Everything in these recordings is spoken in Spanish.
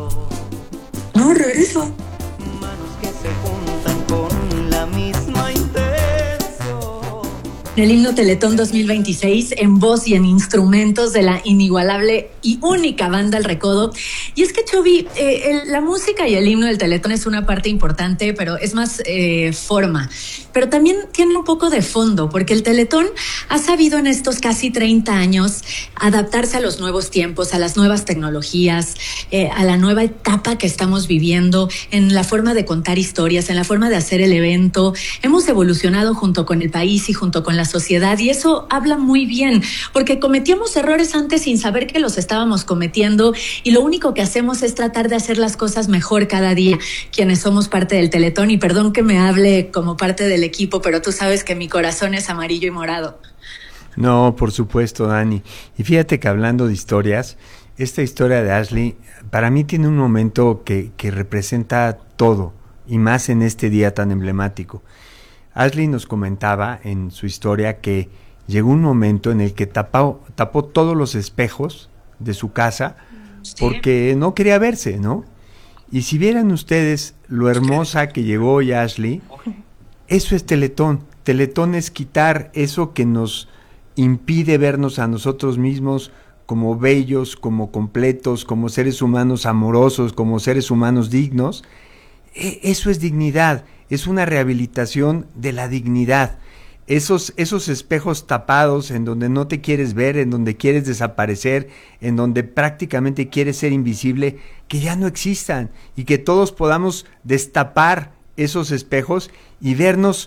No, regreso. Manos que se juntan con la misma intención. El himno Teletón 2026 en voz y en instrumentos de la inigualable y única banda El Recodo. Y es que, Chovy, la música y el himno del Teletón es una parte importante, pero es más forma. Pero también tiene un poco de fondo, porque el Teletón ha sabido en estos casi 30 años adaptarse a los nuevos tiempos, a las nuevas tecnologías, a la nueva etapa que estamos viviendo, en la forma de contar historias, en la forma de hacer el evento. Hemos evolucionado junto con el país y junto con la sociedad, y eso habla muy bien, porque cometíamos errores antes sin saber que los estábamos cometiendo, y lo único que hacemos es tratar de hacer las cosas mejor cada día, quienes somos parte del Teletón. Y perdón que me hable como parte del equipo, pero tú sabes que mi corazón es amarillo y morado. No, por supuesto, Dani. Y fíjate que hablando de historias, esta historia de Ashley para mí tiene un momento que representa todo, y más en este día tan emblemático. Ashley nos comentaba en su historia que llegó un momento en el que tapó todos los espejos de su casa, sí, porque no quería verse, ¿no? Y si vieran ustedes lo hermosa que llegó hoy Ashley, eso es Teletón. Teletón es quitar eso que nos impide vernos a nosotros mismos como bellos, como completos, como seres humanos amorosos, como seres humanos dignos. Eso es dignidad. Es una rehabilitación de la dignidad. Esos espejos tapados en donde no te quieres ver, en donde quieres desaparecer, en donde prácticamente quieres ser invisible, que ya no existan, y que todos podamos destapar esos espejos y vernos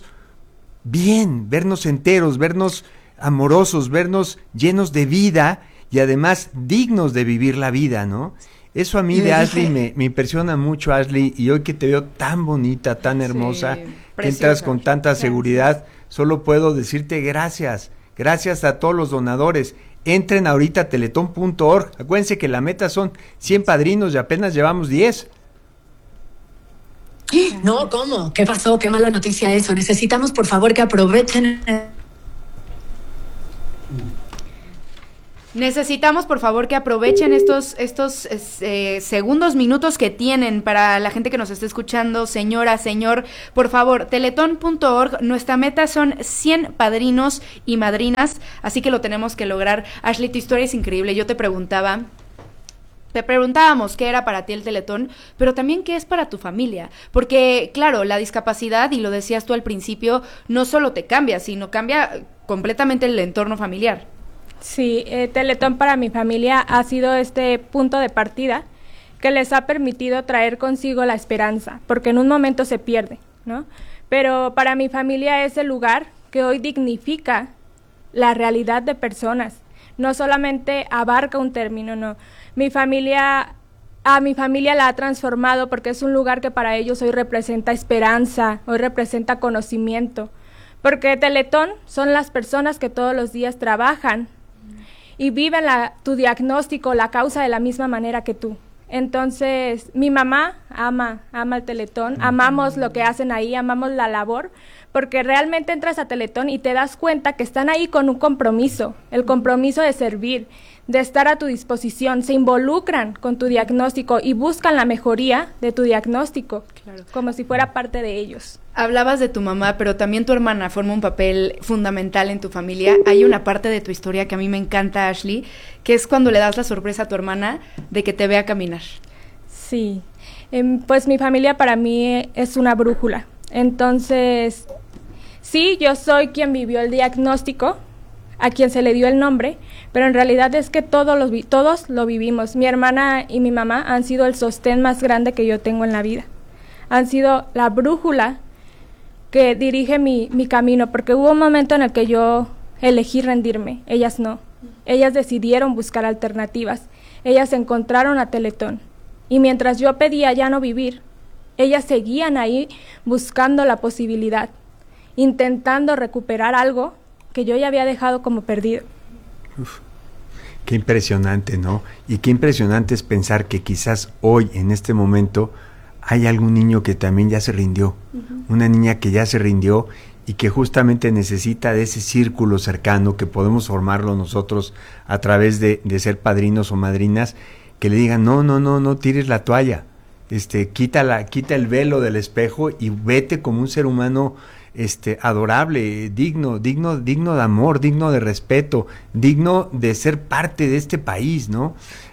bien, vernos enteros, vernos amorosos, vernos llenos de vida y además dignos de vivir la vida, ¿no? Eso a mí de Ashley me impresiona mucho, Ashley, y hoy que te veo tan bonita, tan hermosa, sí, que entras con tanta seguridad, solo puedo decirte gracias a todos los donadores. Entren ahorita a teletón.org, acuérdense que la meta son 100 padrinos y apenas llevamos 10. No, ¿cómo? ¿Qué pasó? Qué mala noticia eso. Necesitamos, por favor, que aprovechen... Necesitamos, por favor, que aprovechen estos segundos, minutos que tienen para la gente que nos está escuchando. Señora, señor, por favor, teletón.org. Nuestra meta son 100 padrinos y madrinas, así que lo tenemos que lograr. Ashley, tu historia es increíble. Yo te preguntábamos qué era para ti el Teletón, pero también qué es para tu familia, porque claro, la discapacidad, y lo decías tú al principio, no solo te cambia, sino cambia completamente el entorno familiar. Sí, Teletón para mi familia ha sido este punto de partida que les ha permitido traer consigo la esperanza, porque en un momento se pierde, ¿no? Pero para mi familia es el lugar que hoy dignifica la realidad de personas, no solamente abarca un término, no. A mi familia la ha transformado porque es un lugar que para ellos hoy representa esperanza, hoy representa conocimiento, porque Teletón son las personas que todos los días trabajan y viven tu diagnóstico, la causa de la misma manera que tú. Entonces, mi mamá ama el Teletón, amamos lo que hacen ahí, amamos la labor, porque realmente entras a Teletón y te das cuenta que están ahí con un compromiso, el compromiso de servir, de estar a tu disposición, se involucran con tu diagnóstico y buscan la mejoría de tu diagnóstico, claro, como si fuera parte de ellos. Hablabas de tu mamá, pero también tu hermana forma un papel fundamental en tu familia. Hay una parte de tu historia que a mí me encanta, Ashley, que es cuando le das la sorpresa a tu hermana de que te vea caminar. Sí, pues mi familia para mí es una brújula. Entonces, sí, yo soy quien vivió el diagnóstico, a quien se le dio el nombre, pero en realidad es que todos lo vivimos. Mi hermana y mi mamá han sido el sostén más grande que yo tengo en la vida. Han sido la brújula que dirige mi camino, porque hubo un momento en el que yo elegí rendirme, ellas no. Ellas decidieron buscar alternativas, ellas encontraron a Teletón, y mientras yo pedía ya no vivir, ellas seguían ahí buscando la posibilidad, intentando recuperar algo que yo ya había dejado como perdido. Uf, qué impresionante, ¿no? Y qué impresionante es pensar que quizás hoy, en este momento, hay algún niño que también ya se rindió, una niña que ya se rindió y que justamente necesita de ese círculo cercano que podemos formarlo nosotros a través de ser padrinos o madrinas, que le digan, no tires la toalla, quita el velo del espejo y vete como un ser humano adorable, digno de amor, digno de respeto, digno de ser parte de este país, ¿no?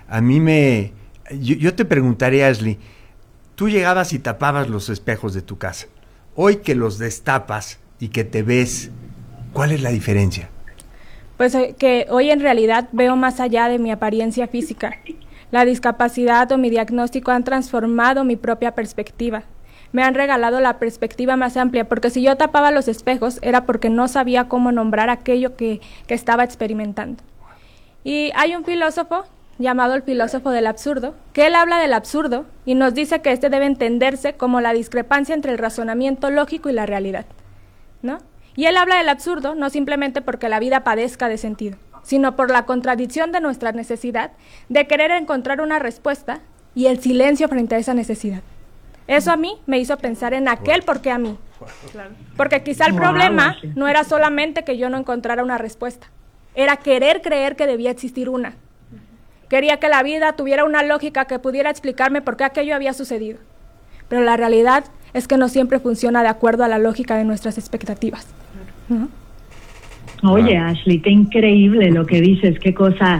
Yo te preguntaré, Ashley, tú llegabas y tapabas los espejos de tu casa. Hoy que los destapas y que te ves, ¿cuál es la diferencia? Pues que hoy en realidad veo más allá de mi apariencia física. La discapacidad o mi diagnóstico han transformado mi propia perspectiva. Me han regalado la perspectiva más amplia, porque si yo tapaba los espejos era porque no sabía cómo nombrar aquello que estaba experimentando. Y hay un filósofo llamado el filósofo del absurdo, que él habla del absurdo y nos dice que debe entenderse como la discrepancia entre el razonamiento lógico y la realidad, ¿no? Y él habla del absurdo no simplemente porque la vida padezca de sentido, sino por la contradicción de nuestra necesidad de querer encontrar una respuesta y el silencio frente a esa necesidad. Eso a mí me hizo pensar en aquel por qué a mí. Porque quizá el problema no era solamente que yo no encontrara una respuesta, era querer creer que debía existir una. Quería que la vida tuviera una lógica que pudiera explicarme por qué aquello había sucedido. Pero la realidad es que no siempre funciona de acuerdo a la lógica de nuestras expectativas. ¿No? Oye, Ashley, qué increíble lo que dices, qué cosa,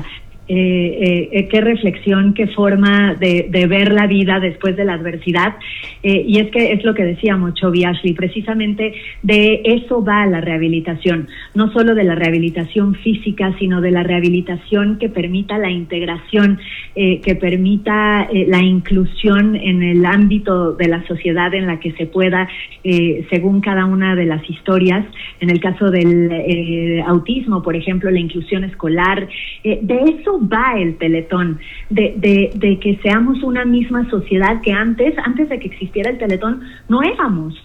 qué reflexión, qué forma de ver la vida después de la adversidad. Y es que es lo que decíamos, Chovy, Ashley, precisamente de eso va la rehabilitación, no solo de la rehabilitación física, sino de la rehabilitación que permita la integración, que permita la inclusión en el ámbito de la sociedad en la que se pueda, según cada una de las historias. En el caso del autismo, por ejemplo, la inclusión escolar, de eso va el Teletón, de que seamos una misma sociedad que antes de que existiera el Teletón, no éramos.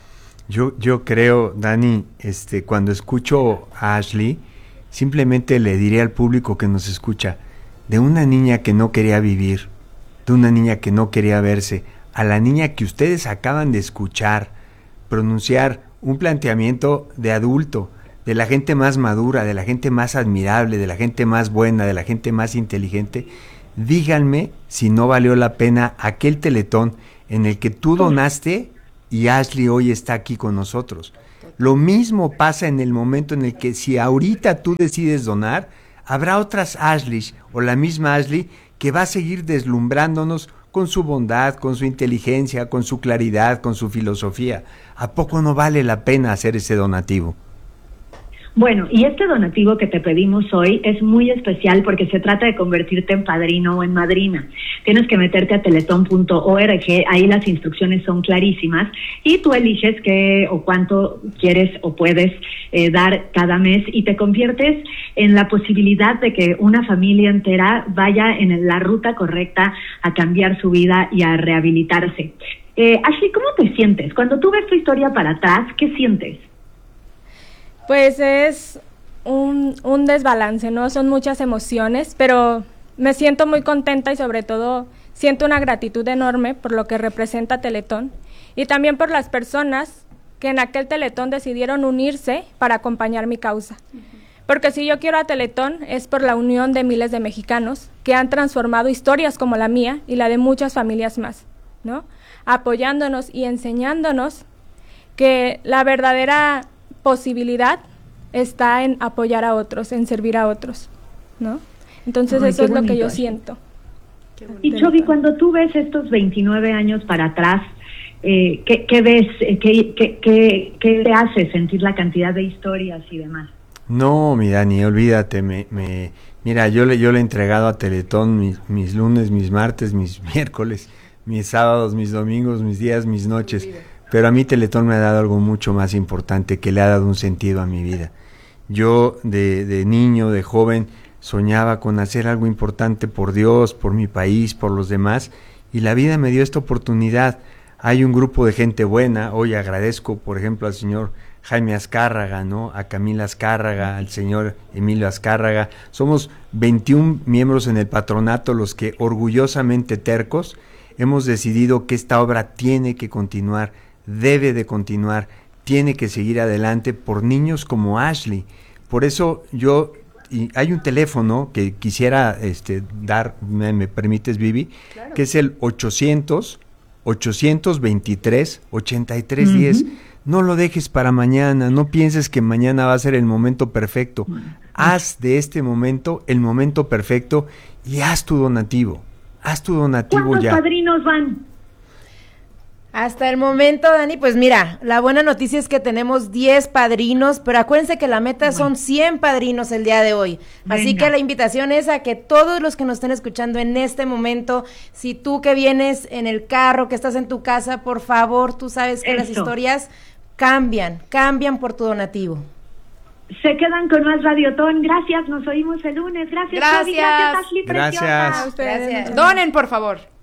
Yo creo, Dani, cuando escucho a Ashley, simplemente le diré al público que nos escucha, de una niña que no quería vivir, de una niña que no quería verse, a la niña que ustedes acaban de escuchar pronunciar un planteamiento de adulto, de la gente más madura, de la gente más admirable, de la gente más buena, de la gente más inteligente, díganme si no valió la pena aquel Teletón en el que tú donaste y Ashley hoy está aquí con nosotros. Lo mismo pasa en el momento en el que si ahorita tú decides donar, habrá otras Ashleys o la misma Ashley que va a seguir deslumbrándonos con su bondad, con su inteligencia, con su claridad, con su filosofía. ¿A poco no vale la pena hacer ese donativo? Bueno, y este donativo que te pedimos hoy es muy especial porque se trata de convertirte en padrino o en madrina. Tienes que meterte a teletón.org, ahí las instrucciones son clarísimas y tú eliges qué o cuánto quieres o puedes dar cada mes y te conviertes en la posibilidad de que una familia entera vaya en la ruta correcta a cambiar su vida y a rehabilitarse. Ashley, ¿cómo te sientes? Cuando tú ves tu historia para atrás, ¿qué sientes? Pues es un desbalance, ¿no? Son muchas emociones, pero me siento muy contenta y sobre todo siento una gratitud enorme por lo que representa Teletón y también por las personas que en aquel Teletón decidieron unirse para acompañar mi causa. Porque si yo quiero a Teletón es por la unión de miles de mexicanos que han transformado historias como la mía y la de muchas familias más, ¿no? Apoyándonos y enseñándonos que la verdadera posibilidad está en apoyar a otros, en servir a otros, ¿no? Entonces eso es lo que yo siento. Y Chovy, cuando tú ves estos 29 años para atrás, ¿qué ves? ¿Qué te hace sentir la cantidad de historias y demás? No, mi Dani, olvídate, mira, yo le he entregado a Teletón mis lunes, mis martes, mis miércoles, mis sábados, mis domingos, mis días, mis noches. Pero a mí Teletón me ha dado algo mucho más importante, que le ha dado un sentido a mi vida. Yo de niño, de joven, soñaba con hacer algo importante por Dios, por mi país, por los demás, y la vida me dio esta oportunidad. Hay un grupo de gente buena, hoy agradezco, por ejemplo, al señor Jaime Azcárraga, ¿no? A Camila Azcárraga, al señor Emilio Azcárraga. Somos 21 miembros en el patronato, los que orgullosamente tercos hemos decidido que esta obra tiene que continuar, debe de continuar, tiene que seguir adelante por niños como Ashley. Por eso yo y hay un teléfono que quisiera dar, ¿me permites, Vivi? Claro. Que es el 800-823-8310. No lo dejes para mañana, no pienses que mañana va a ser el momento perfecto. Haz de este momento el momento perfecto y haz tu donativo. Haz tu donativo ¿Cuántos ya. padrinos van? Hasta el momento, Dani, pues mira, la buena noticia es que tenemos 10 padrinos, pero acuérdense que la meta son 100 padrinos el día de hoy. Así Venga. que la invitación es a que todos los que nos estén escuchando en este momento, si tú que vienes en el carro, que estás en tu casa, por favor, tú sabes que las historias cambian por tu donativo. Se quedan con más Radiotón. Gracias, nos oímos el lunes. Gracias, Fabi. Gracias, Ashley, Gracias. preciosa. A ustedes. Donen, por favor.